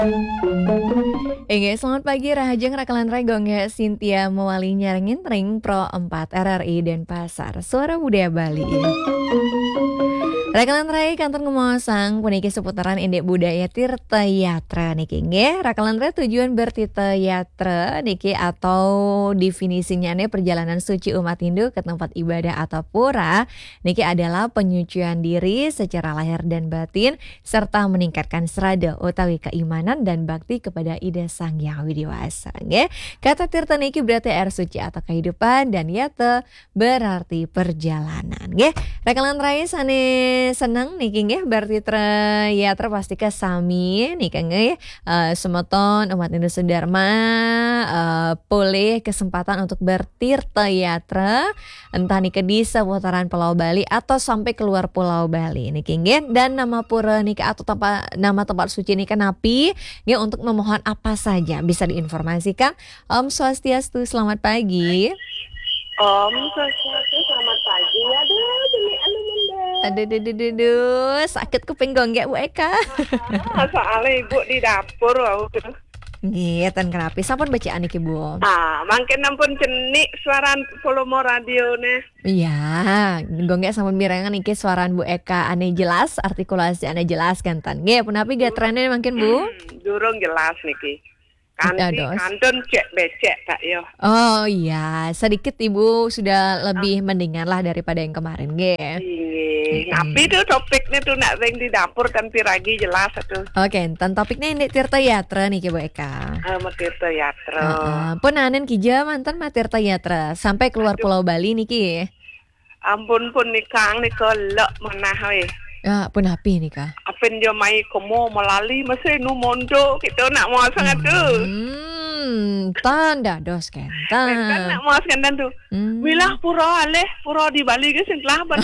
Selamat pagi Rahajeng Rakalan Regong ya Cynthia Mewali Nyarengin Ring Pro 4 RRI Denpasar Suara Budaya Bali. Rakalan Rai kantor ngomosang puniki seputaran indek budaya Tirta Yatra niki nggih. Rakalan Rai tujuan bertirta yatra niki atau definisinya nih perjalanan suci umat Hindu ke tempat ibadah atau pura niki adalah penyucian diri secara lahir dan batin serta meningkatkan srada utawi keimanan dan bakti kepada Ida Sang Hyang Widiwasa nggih. Kata tirta niki berarti air suci atau kehidupan dan yata berarti perjalanan nggih. Rakalan Rai sane seneng niki nggih bertirta yatra pasti ke sami niki nggih semeton umat Hindu Dharma boleh kesempatan untuk bertirta yatra entah niki di seputaran Pulau Bali atau sampai keluar Pulau Bali niki nggih. Dan nama pura niki atau nama tempat suci niki napi nggih untuk memohon apa saja bisa diinformasikan. Om Swastiastu, selamat pagi. Om Swastiastu, selamat pagi. Aduh, demi anu Aduh, sakit kuping gonggek Bu Eka. Soalnya ibu di dapur Nggih, ten kenapa? Sampun bacaan iki Bu. Mangken ampun cenik suaran volume radio nih. Iya, gonggek sampun mirengan iki suaran Bu Eka ane jelas, artikulasi ane jelas kan tan. Nggih, punapi ge trennya mangken Bu? Durung jelas niki. Dados. Kantun cek becek tak yo. Oh iya, sedikit Ibu sudah lebih mendingan lah daripada yang kemarin, nggih. Tapi tuh topiknya tuh nak ring di dapur kan piragi jelas tuh. Oke, enten topiknya ini Tirta Yatra nih Bu Eka. Tirta Yatra. Punanen kija mantan mah Tirta Yatra sampai keluar Pulau Bali niki. Ampun pun nikang nika lek menah we. Ya, pun api nih Kak. Apin dia mai komo melali mesti nu mondo kita nak mau sangat tuh. Tanda dos kan. Kan nak mau sangat tuh. Milah pura aleh pura di Bali ke sing kelaban.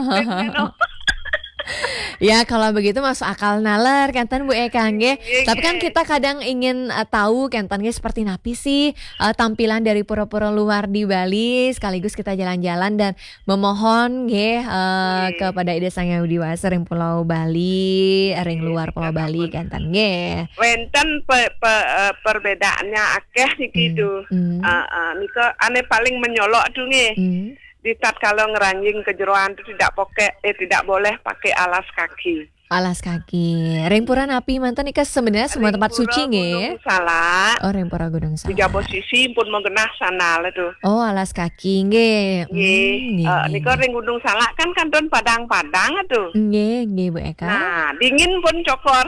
Ya kalau begitu masuk akal nalar kantan Bu Eka nggih. Tapi kan kita kadang ingin tahu kantan nggih seperti napi sih tampilan dari pura-pura luar di Bali sekaligus kita jalan-jalan dan memohon nggih kepada Ida Sang Hyang Widiwasa ring Pulau Bali, ring luar Pulau Bali kantan nggih. Wenten perbedaannya akeh niki tuh. Nika ane paling menyolok tuh nggih. Di saat kalau ngeranjing kejeroan itu tidak boleh pakai alas kaki. Alas kaki. Ring pura napi mantan ika sebenarnya semua tempat suci nggih. Salah. Oh, ring pura Gunung Salak. Tiga posisi pun mengenah sana lah tuh. Oh, alas kaki nggih. Nika ring Gunung Salak kan kanton Padang-Padang tuh. Nggih Bu Eka. Nah, dingin pun cokor.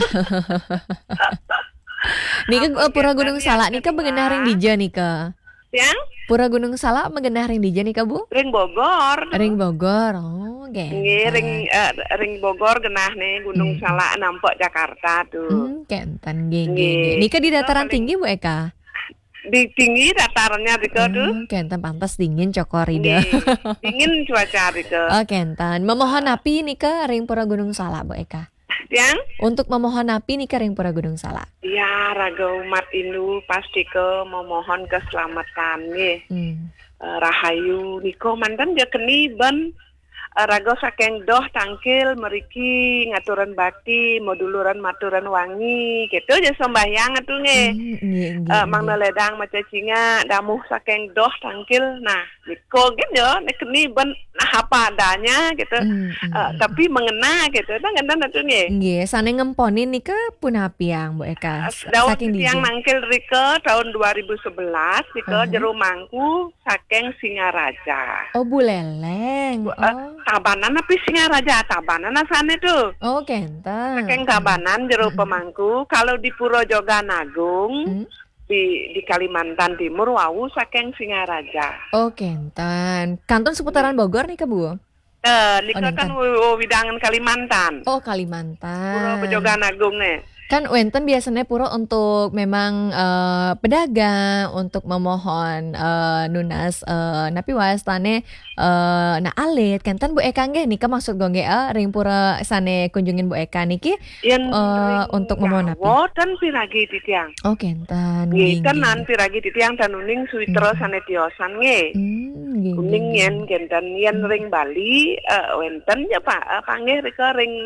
Nika pura Gunung Salak nika mengenah ring dija nika. Yang? Pura Gunung Salak mengenah ring dija nika Bu? Ring Bogor. Ring Bogor. Oh, nggih. Ring Bogor genah nih Gunung Salak nampak Jakarta tuh. Kenten nggih. Nika di dataran tinggi Bu Eka? Di tinggi datarannya Rika tuh. Kenten pantas dingin cokor ida. Dingin cuaca Rika. Oh, kenten. Memohon api nika ring Pura Gunung Salak Bu Eka. Yang? Untuk memohon api nika ring Pura Gunung Salak. Ya, raga umat Hindu pasti ke memohon keselamatan nih. Rahayu niko mantan dia keniban raga saking doh tangkil meriki ngaturan bakti moduluran maturan wangi gitu aja sembahyang atuh nge. Mang ledang maca cinga damuh saking doh tangkil nah niko gitu nek keniban nah apa adanya gitu. Tapi mengena gitu kan gandan atuh nge. Nggih, sane ngemponin nika punapiang Bu Eka. Saking yang nangkil Rika tahun 2011 Rika jero mangku saking Singaraja. Oh, Buleleng. Tabanan tapi Singaraja tabanan asane tuh. Oh, kenten. Saking Tabanan jero pemangku kalau di Puro Joganagung di Kalimantan Timur wau saking Singaraja. Oh, kenten. Kanton seputaran Bogor nih ke Bu? Nika kan widangan Kalimantan. Oh, Kalimantan. Puro Joganagung nih. Kan wenten biasanya pura untuk memang pedagang untuk memohon nunas napi wastane na alit kantan Bu Eka nggih nika maksud gongge ring pura sane kunjungin Bu Eka niki untuk memohon napi. Woten piragi titiang. Oh, kentan. Nggih kan nan piragi titiang tanuning suitra sane tiosan nggih. Kuning yen kentan yen ring Bali wenten ya Pak panggih rika ring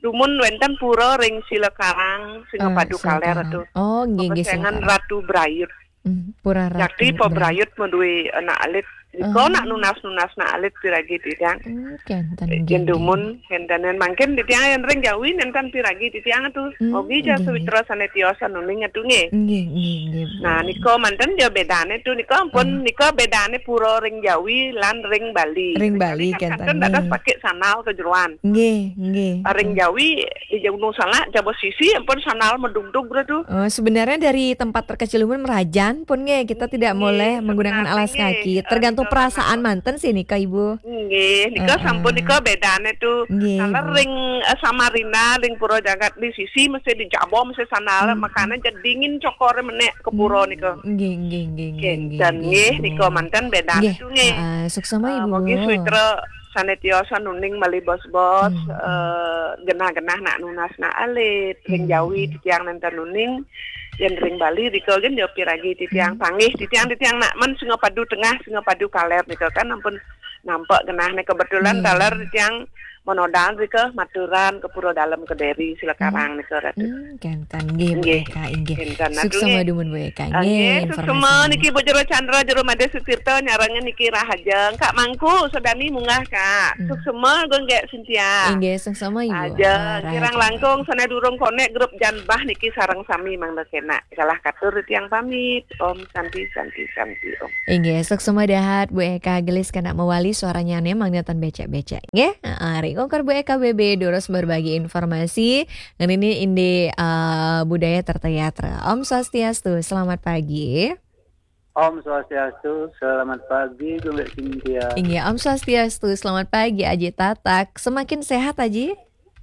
Dumun wenten pura ring Silakarang Singapadu Kaler atuh. Oh, nggih Pesengan Ratu Brayut. Pura Ratu. Jakti po Brayut menduwe anak alit. Niko nak nunas nak alit piragi titiang. Kenten Gendumun hentanen mangken titiang yang ring Jawi nenten piragi titiang atuh. Ogi ja sawitra sanetiosa nuning atuh nge. Nggih. Nah niko manten jo bedane tuh niko ampun niko bedane pura ring Jawi lan ring Bali. Ring Bali kenten. Kan ada pakai sanal kejeruan. Nggih. Ring Jawi di Gunung Salak Jabo Sisi ampun sanal medung-dung tuh. Oh, sebenarnya dari tempat terkecil Lumun Merajan pun nggih kita tidak boleh menggunakan alas kaki. Tergantung perasaan manten sih Nika Ibu. Nggih, Nika sampun Nika bedane tuh. Kalau ring Samarina, ring Pura Jagat di Sisi mesti dijabo mesti sanal makanya jadi dingin cokore menek ke pura Nika. Nggih. Dan nggih Nika manten bedane tuh nggih. Suksema Ibu. Mogi suitra sanetiosa nuning mali bos-bos genah-genah nak nunas nak alit ring Jawi titiang nenten nuning yang ring Bali dikol kan jauh piragi titiang pangih titiang nak men Singapadu Tengah Singapadu Kaler dikol kan ampun nampak genah kebetulan taler titiang monodal ke Maturan ke Pura Dalam ke Deri Silakarang nih ke Kenten nggih Kak inggih. Suksema dumun Bu Eka nggih. Suksema niki Bu Jero Chandra Jero Made Sutirto nyarangan niki rahajeng Kak Mangku sedani munggah Kak. Suksema gonggek Sintia. Inggih suksema Ibu. Aja kirang langkung sana durung konek grup janbah niki sareng sami mangda kena. Kalah katur tiang pamit. Om Santi Om. Inggih suksema dahat Bu Eka gelis kana mewali suaranya nemang datan becek-becek nggih. Kongkar Bu Eka BB Doros berbagi informasi dan ini budaya terteatra. Om Swastiastu, selamat pagi. Om Swastiastu, selamat pagi Gunggek Cynthia. Iya, Om Swastiastu, selamat pagi Aji Tatak. Semakin sehat Aji?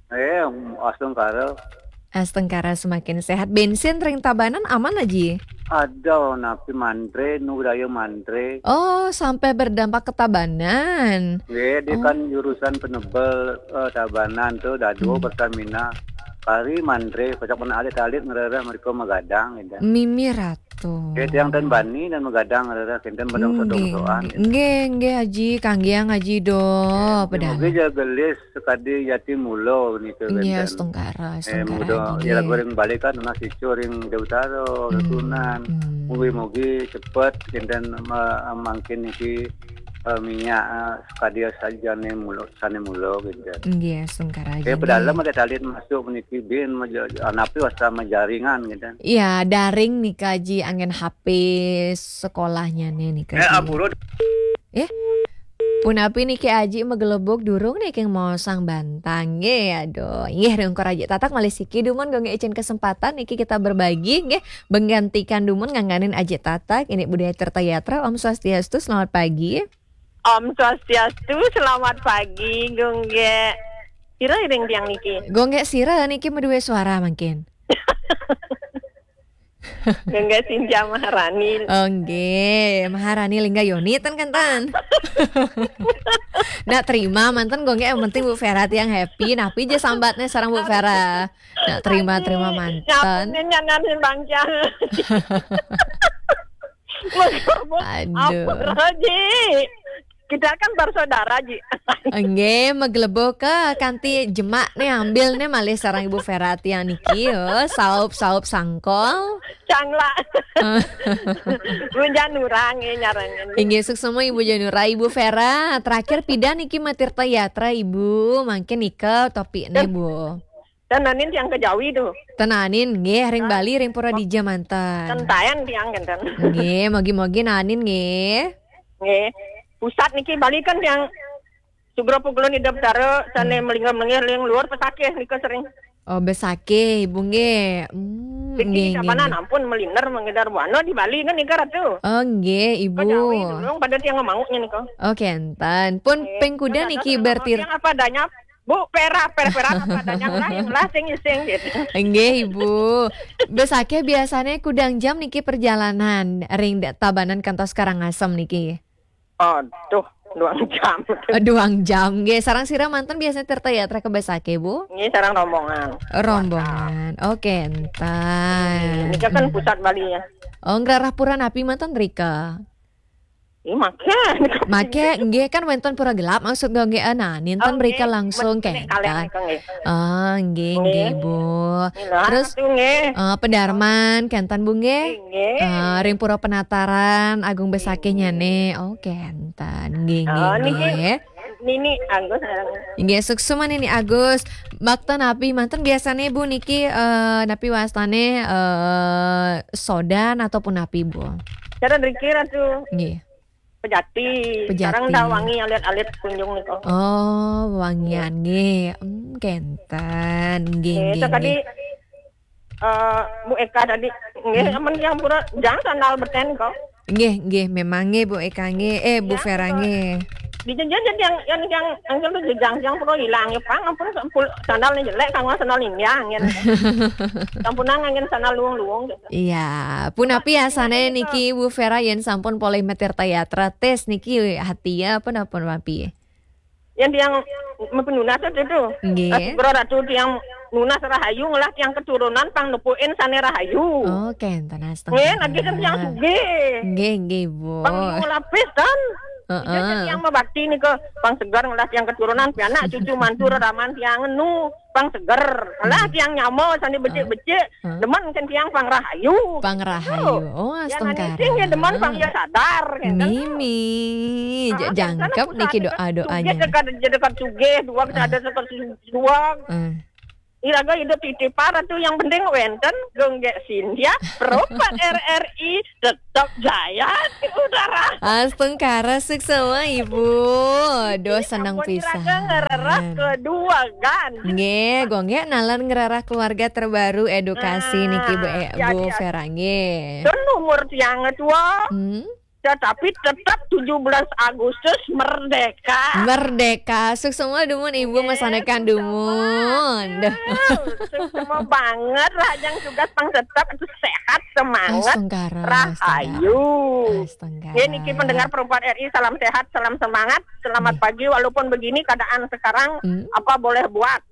Astengkara semakin sehat. Bensin ring tabanan aman Aji? Ada napi mantre, nugrayo mantre. Oh, sampai berdampak ke tabanan. Dia kan jurusan penebel tabanan tuh dadu Pertamina. Kari mantre, kocak pernah ada talit ngerera mereka magadang gitu. Mimi Ratu. Yang dan bani dan magadang ngerera kenten badang sodong-sodoan. Nggih Haji, kanggiang Haji do. Pedang. Oke jagelis sekadi yati mulo nih tuh. Iya, Astengkara. Ya goreng balik kan nasi curing de utaro, tunan. Mugi cepet kenten mangkin iki minyak kadia saja nih sane mulo gitu. Iya, Astengkara. Pedalam ada talit masuk meniki bin anapi wasa jaringan gitu. Iya, daring nih Kaji angin HP sekolahnya nih Kaji. Punapi nih Ki Aji megelebok durung nih yang mau sang bantang nggih aduh nggih rengkor aja tatak malisiki dumun gak ngecen kesempatan niki kita berbagi nggih menggantikan dumun ngangganin Aji Tatak ini budaya tertayatra. Om Swastiastu selamat pagi. Om Swastiastu selamat pagi gongge sira ring tiang niki gongge sira niki medue suara mungkin. Gongge Sinja Maharani. Oke, Maharani Lingga Yoni kan. Nak terima mantan gongge yang penting Bu Vera yang happy. Napi aja sambatnya sarang Bu Vera. Nak terima mantan. Nyanyanin bangsa. Aduh. Apa Ji? Kita kan bersaudara Ji. Nggih, meglebok ke kanti jemak nih ambil nih malih sarang Ibu Ferati yang niki yo, saup sangkol. Cangla. Bu Janura nyarangan. Inggih suksema Ibu Janura, Ibu Vera. Terakhir pida niki Matirta Yatra Ibu, mangke nika topiknya Bu. Tenanin yang ke Jawi tuh. Tenanin nggih ring Bali ring Pura Dija mantan. Tentayan tiang genten. Nggih, mogi-mogi nanin nggih. Nggih. Pusat niki Bali kan yang Sugro Pukulun hidup daro sana melingkar-melingkar yang luar pesake nika sering. Oh, besake Ibu nggih. Nggih. Mana ampun meliner mengedar buana di Bali kan nika ratu. Oh, nggih Ibu. Dong pada tiang ngomongnya nika. Oke, enten. Pun pengkuda niki bertir. Yang apa adanya? Bu, pera apa adanya lah sing gitu. Nggih Ibu. Besake biasanya kudang jam niki perjalanan ring tabanan kantos Karangasem niki. Aduh, 2 jam. 2 jam nggih. Sarang sira mantan biasanya tertayatra ke besake Bu. Nggih, sarang rombongan. Rombongan. Oke, entan. Ini kan pusat Bali ya. Oh, ngrarah pura napi mantan Rika. Make nggih kan wonten pura gelap maksud nggih ninten mrika langsung kentan. Oh nggih Bu. Terus pedarman kentan Bu nggih. Ring pura penataran Agung Besake nyane. Oh kentan nggih nggih. Nini Agus. Nggih suksuman ini Agus. Bakta napi manten biasanya Bu niki napi wastane sodan ataupun napi Bu. Cara dikira tuh. Nggih. Pejati. Sekarang udah wangi alit-alit kunjung nih kok. Oh, wangian nggih. Kentan nggih. Tadi Bu Eka tadi nggih aman yang pura jangan sandal beten kok. Nggih, memang nggih Bu Eka nggih. Bu Vera nggih. Dijanjian yang tuh jejang pura hilang ya Pang ampun sandalnya jelek kang sandal yang sampun angin sandal luang-luang gitu. Iya, pun api asane niki Bu Vera yen sampun Polimeter Teatra tes niki hati ya apa api. Yang menunas itu. Nggih. Ratu yang nunas Rahayu ngelah yang keturunan pang nepuin sane Rahayu. Oh, kenten asteng. Lagi kan yang sugih. Nggih Bu. Pang lapis kan. Jadi yang mebakti nih ke Pang Segar ngelah yang keturunan pianak cucu mantu raman tiang nu Pang Segar ngelah tiang nyamo sani becik-becik demen kan tiang Pang Rahayu. Pang Rahayu. Oh astengkara. Ya demen Pang ya sadar. Mimi jangkep niki doa-doanya. Dekat sugih dua kita ada dekat dua. Iraga hidup di para tuh yang penting wenten gonggek Sindia perobat RRI tetap jaya di udara. Astengkara semua Ibu. Do senang pisan. Ngererah kedua kan. Nggih, gonggek nalan ngerarah keluarga terbaru edukasi niki Bu Vera nggih. Dan umur tiang tua. Tetapi tetap 17 Agustus merdeka. Merdeka. Semua dumun Ibu masanekan dumun. Semua banget Rajang juga Pang tetap itu sehat semangat. Rahayu. Ya niki pendengar perempuan RI salam sehat, salam semangat, selamat pagi walaupun begini keadaan sekarang apa boleh buat.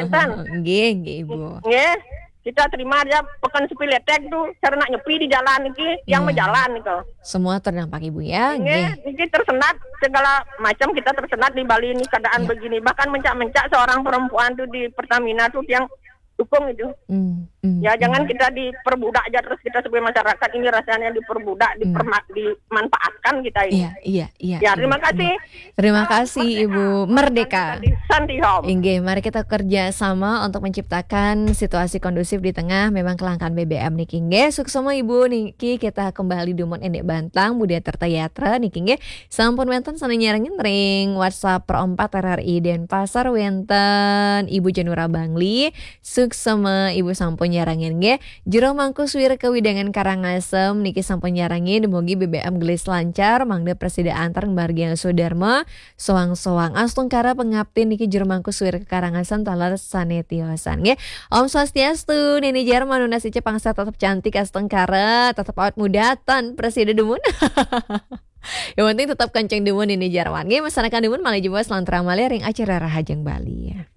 Nggih Ibu. Nggih. Kita terima aja pekan sepi letek tuh karena nyepi di jalan iki yang berjalan itu. Semua terdampak Ibu ya. Ini tersenat segala macam kita tersenat di Bali ini keadaan begini. Bahkan mencak-mencak seorang perempuan tuh di Pertamina tuh yang dukung itu. Ya jangan kita diperbudak aja terus kita sebagai masyarakat ini rasanya diperbudak, dimanfaatkan kita ini. Iya. Ya terima kasih. Terima kasih Ibu Merdeka. Santihom. Inggih, mari kita kerja sama untuk menciptakan situasi kondusif di tengah memang kelangkaan BBM niki nggih. Suksema Ibu niki kita kembali dumon endek Bantang Budaya Tertayatra niki nggih. Sampun wenten sane nyarengin ring WhatsApp Pro 4 RRI Denpasar wenten Ibu Janura Bangli. Suksema Ibu sampun nyarangin nggih. Jero mangku suwir kewidangan Karangasem niki sampun nyarangin demogi BBM gelis lancar mangda presida antar Margian Sudarma soang-soang astungkara pengabdi niki jero mangku suwir ke Karangasem talar sanetiosan nggih. Om Swastiastu Nini Jerman nasi cepangsa tetap cantik astungkara tetap awet muda tan presida demun. Yang penting tetap kenceng demun Nini Jerman nggih. Masyarakat demun malih jebas lantaran malih ring acara Rahajeng Bali ya.